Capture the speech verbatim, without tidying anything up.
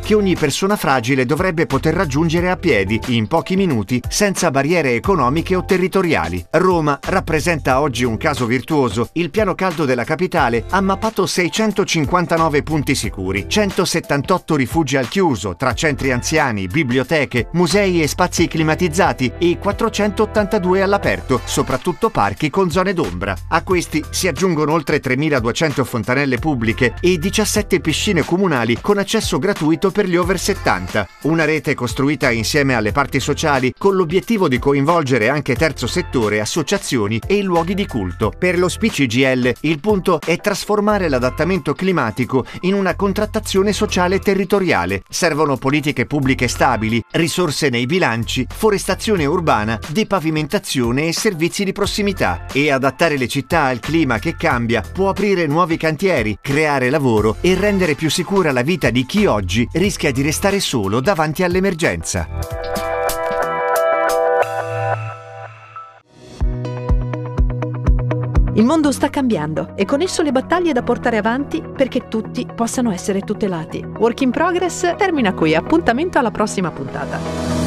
che ogni persona fragile dovrebbe poter raggiungere a piedi, in pochi minuti, senza barriere economiche o territoriali. Roma rappresenta oggi un caso virtuoso. Il piano caldo della capitale ha mappato seicentocinquantanove punti sicuri, centosettantotto rifugi al chiuso, tra centri anziani, biblioteche, musei e spazi climatizzati e quattrocentottantadue all'aperto, soprattutto parchi con zone d'ombra. A questi si aggiungono oltre tremiladuecento fontanelle pubbliche e diciassette piscine comunali con accesso gratuito per gli over settanta. Una rete costruita insieme alle parti sociali con l'obiettivo di coinvolgere anche terzo settore, associazioni e luoghi di culto. Per lo S P I C G L il punto è trasformare l'adattamento climatico in una contrattazione sociale territoriale. Servono politiche pubbliche stabili, risorse nei bilanci, forestazione urbana, depavimentazione e servizi di prossimità. E adattare le città al clima che cambia può aprire nuovi cantieri, creare lavoro e rendere più sicura la vita di chi oggi rischia di restare solo davanti all'emergenza. Il mondo sta cambiando e con esso le battaglie da portare avanti perché tutti possano essere tutelati. Work in Progress termina qui, appuntamento alla prossima puntata.